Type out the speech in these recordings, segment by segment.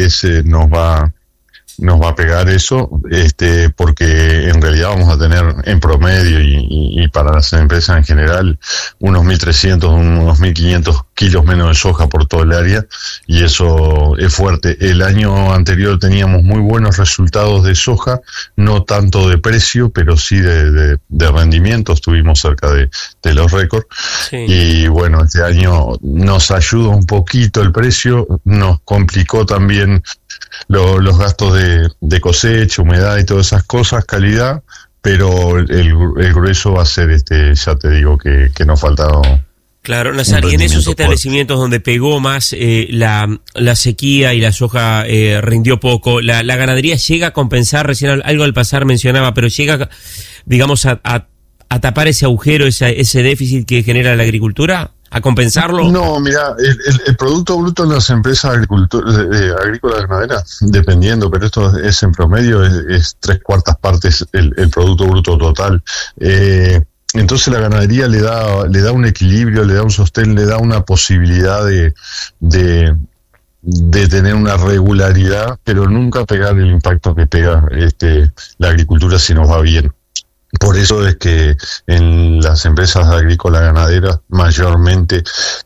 vez nos va a pegar eso, porque en realidad vamos a tener en promedio y para las empresas en general unos 1.300, unos 1.500 kilos menos de soja por todo el área, y eso es fuerte. El año anterior teníamos muy buenos resultados de soja, no tanto de precio, pero sí de rendimiento, estuvimos cerca de los récords. Sí. Y bueno, este año nos ayuda un poquito el precio, nos complicó también los gastos de cosecha, humedad y todas esas cosas, calidad, pero el grueso va a ser, ya te digo que nos faltaba. Claro, Nazar, y en esos establecimientos donde pegó más la sequía y la soja rindió poco, ¿la ganadería llega a compensar? Recién algo al pasar mencionaba, pero llega, digamos, a tapar ese agujero, ese déficit que genera la agricultura, a compensarlo. No, mira, el producto bruto en las empresas agrícolas ganaderas, dependiendo, pero esto es en promedio, es 3/4 partes el producto bruto total. Entonces la ganadería le da un equilibrio, le da un sostén, le da una posibilidad de tener una regularidad, pero nunca pegar el impacto que pega la agricultura si nos va bien. Por eso es que en las empresas agrícolas ganaderas, mayormente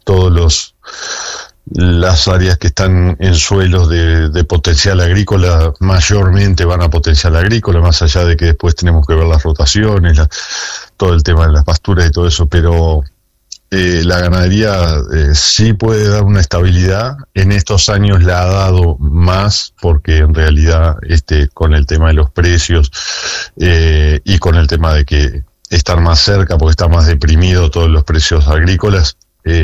las áreas que están en suelos de potencial agrícola, mayormente van a potencial agrícola, más allá de que después tenemos que ver las rotaciones, todo el tema de las pasturas y todo eso, pero la ganadería sí puede dar una estabilidad. En estos años la ha dado más, porque en realidad con el tema de los precios y con el tema de que estar más cerca, porque está más deprimido todos los precios agrícolas,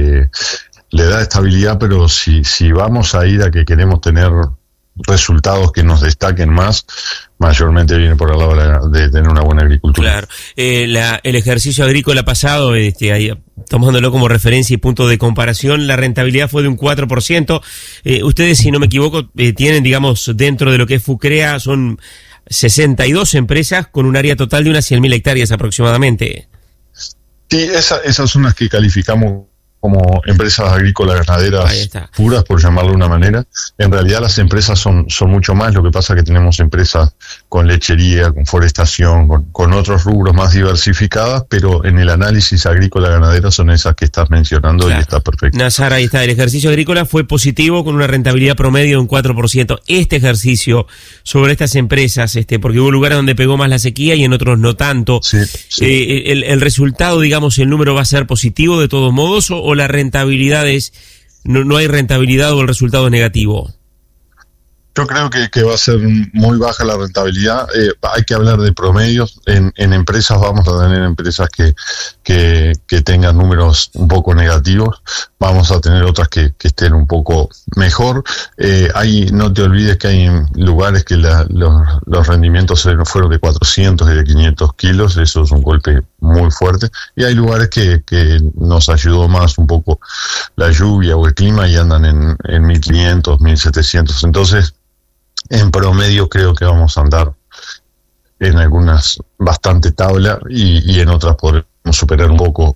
le da estabilidad, pero si vamos a ir a que queremos tener resultados que nos destaquen más, mayormente viene por el lado de tener una buena agricultura. Claro, el ejercicio agrícola pasado, ahí, tomándolo como referencia y punto de comparación, la rentabilidad fue de un 4%. Ustedes, si no me equivoco, tienen, digamos, dentro de lo que es FUCREA, son 62 empresas con un área total de unas 100.000 hectáreas aproximadamente. Sí, esas son las que calificamos como empresas agrícolas ganaderas puras, por llamarlo de una manera. En realidad las empresas son mucho más. Lo que pasa es que tenemos empresas con lechería, con forestación, con otros rubros más diversificadas, pero en el análisis agrícola ganadero son esas que estás mencionando. Claro. Y está perfecto. Nazar, ahí está, el ejercicio agrícola fue positivo con una rentabilidad promedio de un 4%. Este ejercicio sobre estas empresas, porque hubo lugares donde pegó más la sequía y en otros no tanto. Sí. El resultado, digamos, el número va a ser positivo de todos modos, o la rentabilidad no hay rentabilidad, o el resultado es negativo. Yo creo que va a ser muy baja la rentabilidad. Hay que hablar de promedios. En empresas vamos a tener empresas que tengan números un poco negativos. Vamos a tener otras que estén un poco mejor. No te olvides que hay lugares que los rendimientos fueron de 400 y de 500 kilos. Eso es un golpe muy fuerte. Y hay lugares que nos ayudó más un poco la lluvia o el clima y andan en 1500, 1700. Entonces, en promedio creo que vamos a andar en algunas bastante tabla y en otras podremos superar un poco.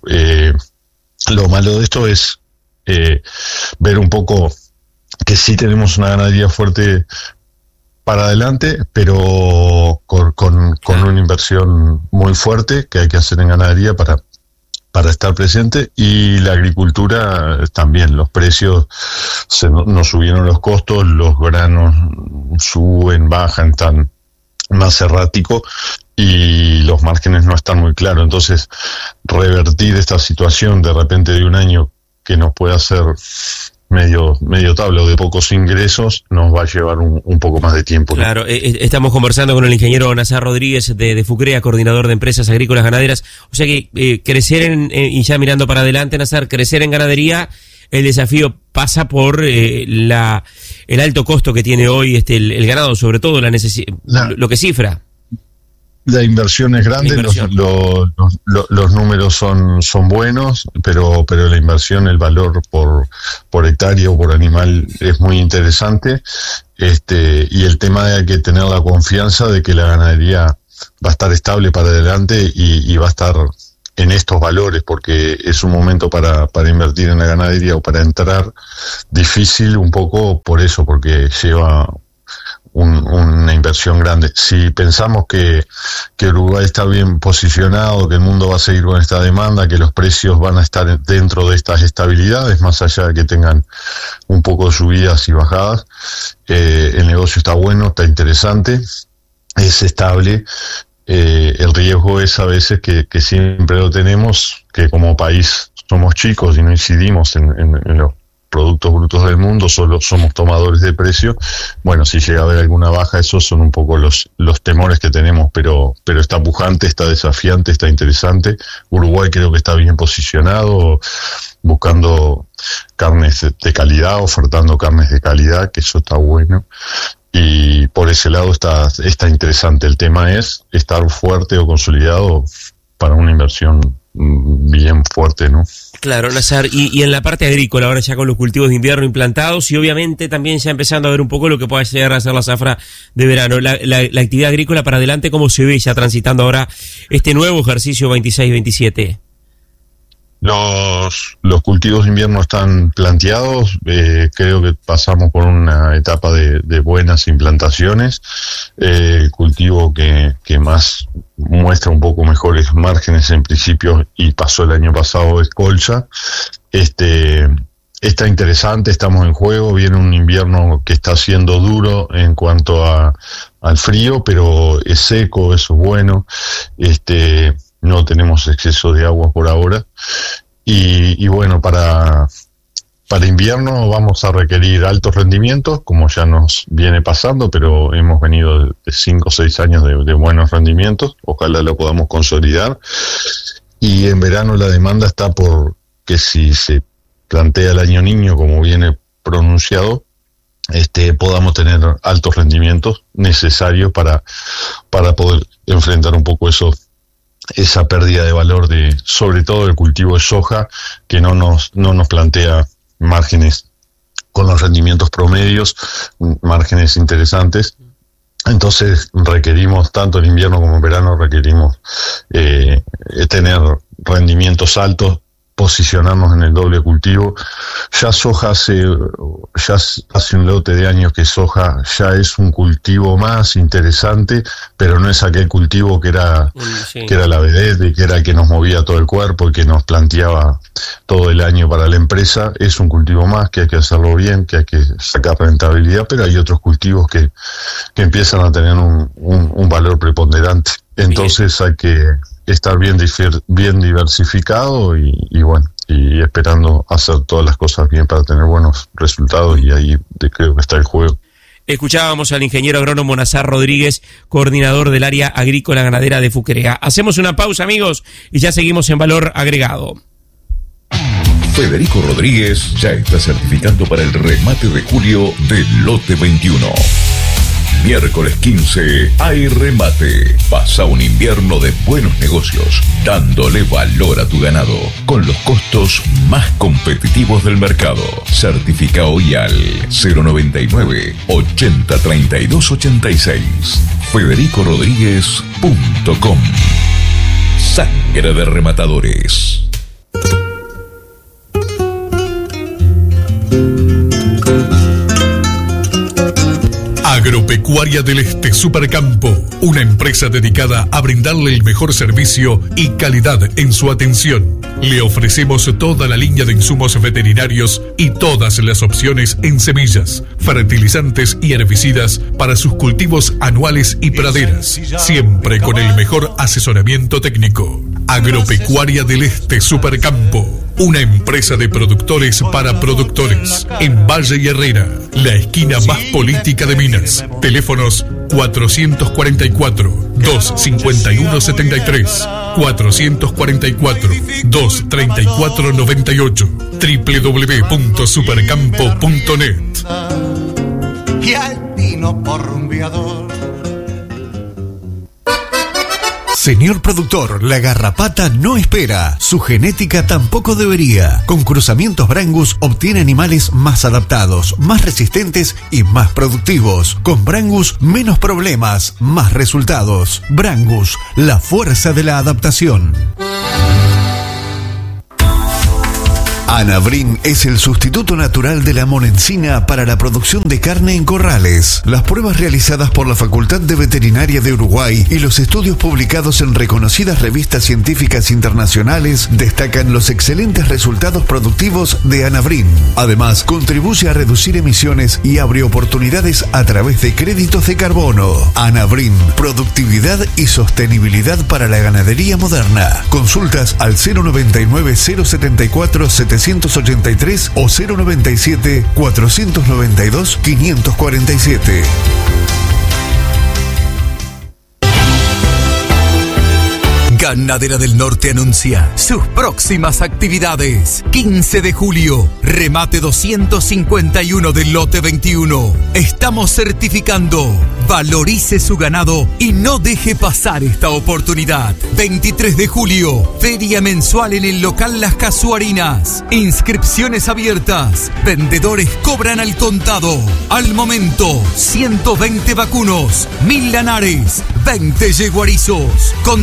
Lo malo de esto es ver un poco que sí tenemos una ganadería fuerte para adelante, pero con una inversión muy fuerte que hay que hacer en ganadería para estar presente, y la agricultura también. Los precios nos subieron, los costos, los granos suben, bajan, están más erráticos y los márgenes no están muy claros. Entonces, revertir esta situación de repente de un año que nos puede hacer medio tabla o de pocos ingresos, nos va a llevar un poco más de tiempo. Claro, estamos conversando con el ingeniero Nazar Rodríguez de FUCREA, coordinador de empresas agrícolas ganaderas. O sea que crecer y ya mirando para adelante, Nazar, crecer en ganadería, el desafío pasa por el alto costo que tiene hoy el ganado, sobre todo lo que cifra. La inversión es grande, los números son buenos, pero la inversión, el valor por hectárea o por animal es muy interesante, y el tema de que tener la confianza de que la ganadería va a estar estable para adelante y va a estar en estos valores, porque es un momento para invertir en la ganadería o para entrar difícil un poco por eso, porque lleva una inversión grande. Si pensamos que Uruguay está bien posicionado, que el mundo va a seguir con esta demanda, que los precios van a estar dentro de estas estabilidades, más allá de que tengan un poco de subidas y bajadas, el negocio está bueno, está interesante, es estable. El riesgo es a veces que siempre lo tenemos, que como país somos chicos y no incidimos en los productos brutos del mundo, solo somos tomadores de precio. Bueno, si llega a haber alguna baja, esos son un poco los temores que tenemos, pero está pujante, está desafiante, está interesante. Uruguay creo que está bien posicionado, buscando carnes de calidad, ofertando carnes de calidad, que eso está bueno. Y por ese lado está interesante. El tema es estar fuerte o consolidado para una inversión bien fuerte, ¿no? Claro, Nazar, y en la parte agrícola, ahora ya con los cultivos de invierno implantados y obviamente también ya empezando a ver un poco lo que pueda llegar a ser la zafra de verano, la actividad agrícola para adelante, ¿cómo se ve ya transitando ahora este nuevo ejercicio 26-27? Los cultivos de invierno están planteados, creo que pasamos por una etapa de buenas implantaciones. El cultivo que más muestra un poco mejores márgenes en principio y pasó el año pasado es colza. Está interesante, estamos en juego, viene un invierno que está siendo duro en cuanto al frío, pero es seco, eso es bueno. No tenemos exceso de agua por ahora. Y bueno, para invierno vamos a requerir altos rendimientos, como ya nos viene pasando, pero hemos venido de 5 o 6 años de buenos rendimientos. Ojalá lo podamos consolidar. Y en verano la demanda está por que si se plantea el año niño, como viene pronunciado, podamos tener altos rendimientos necesarios para poder enfrentar un poco esa pérdida de valor sobre todo el cultivo de soja, que no nos plantea márgenes con los rendimientos promedios, márgenes interesantes. Entonces requerimos, tanto en invierno como en verano, requerimos tener rendimientos altos, posicionarnos en el doble cultivo. Ya soja hace un lote de años que soja ya es un cultivo más interesante, pero no es aquel cultivo que era la vedette y que era el que nos movía todo el cuerpo y que nos planteaba todo el año para la empresa. Es un cultivo más que hay que hacerlo bien, que hay que sacar rentabilidad, pero hay otros cultivos que empiezan a tener un valor preponderante. Entonces hay que estar bien diversificado y bueno, y esperando hacer todas las cosas bien para tener buenos resultados, y ahí creo que está el juego. Escuchábamos al ingeniero agrónomo Nazar Rodríguez, coordinador del área agrícola ganadera de Fucrea. Hacemos una pausa, amigos, y ya seguimos en Valor Agregado. Federico Rodríguez ya está certificando para el remate de julio del lote 21. Miércoles 15 hay remate. Pasa un invierno de buenos negocios, dándole valor a tu ganado con los costos más competitivos del mercado. Certifica hoy al 099 80 32 86. FedericoRodríguez.com. Sangre de rematadores. Agropecuaria del Este Supercampo, una empresa dedicada a brindarle el mejor servicio y calidad en su atención. Le ofrecemos toda la línea de insumos veterinarios y todas las opciones en semillas, fertilizantes y herbicidas para sus cultivos anuales y praderas, siempre con el mejor asesoramiento técnico. Agropecuaria del Este Supercampo, una empresa de productores para productores, en Valle y Herrera, la esquina más política de Minas. Teléfonos 444-251-73, 444-234-98, www.supercampo.net. Y al tino por rumbeador. Señor productor, la garrapata no espera. Su genética tampoco debería. Con cruzamientos Brangus obtiene animales más adaptados, más resistentes y más productivos. Con Brangus, menos problemas, más resultados. Brangus, la fuerza de la adaptación. Anabrin es el sustituto natural de la monencina para la producción de carne en corrales. Las pruebas realizadas por la Facultad de Veterinaria de Uruguay y los estudios publicados en reconocidas revistas científicas internacionales destacan los excelentes resultados productivos de Anabrin. Además, contribuye a reducir emisiones y abre oportunidades a través de créditos de carbono. Anabrin, productividad y sostenibilidad para la ganadería moderna. Consultas al 099-074-783 o 097-492-547. Ganadera del Norte anuncia sus próximas actividades. 15 de julio, remate 251 del lote 21. Estamos certificando. Valorice su ganado y no deje pasar esta oportunidad. 23 de julio, feria mensual en el local Las Casuarinas. Inscripciones abiertas. Vendedores cobran al contado. Al momento, 120 vacunos, 1000 lanares, 20 yeguarizos. Con